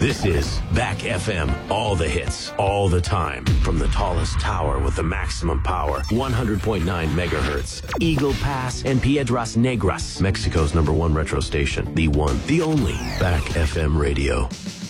This is Back FM. All the hits, all the time. From the tallest tower with the maximum power, 100.9 megahertz. Eagle Pass and Piedras Negras. Mexico's #1 retro station. The one, the only. Back FM radio.